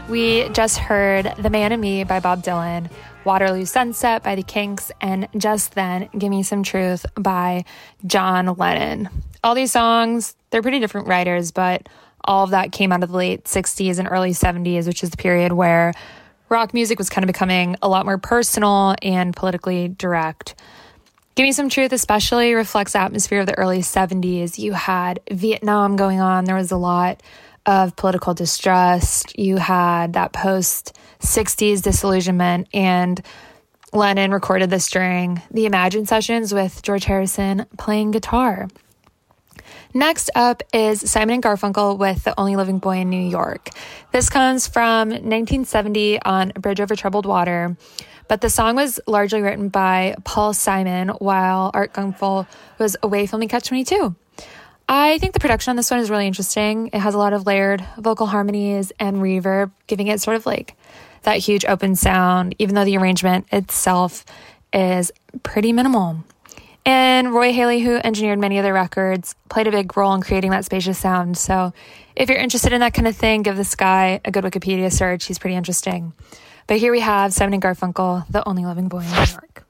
We just heard The Man in Me by Bob Dylan, Waterloo Sunset by the Kinks, and just then, Gimme Some Truth by John Lennon. All these songs, they're pretty different writers, but all of that came out of the late 60s and early 70s, which is the period where rock music was kind of becoming a lot more personal and politically direct. Gimme Some Truth especially reflects the atmosphere of the early 70s. You had Vietnam going on. There was a lot of political distrust. You had that post-60s disillusionment, and Lennon recorded this during the Imagine sessions with George Harrison playing guitar. Next up is Simon & Garfunkel with The Only Living Boy in New York. This comes from 1970 on Bridge Over Troubled Water, but the song was largely written by Paul Simon while Art Gunkel was away filming Catch-22. I think the production on this one is really interesting. It has a lot of layered vocal harmonies and reverb, giving it sort of like that huge open sound, even though the arrangement itself is pretty minimal. And Roy Haley, who engineered many of the records, played a big role in creating that spacious sound. So if you're interested in that kind of thing, give this guy a good Wikipedia search. He's pretty interesting. But here we have Simon & Garfunkel, The Only Living Boy in New York.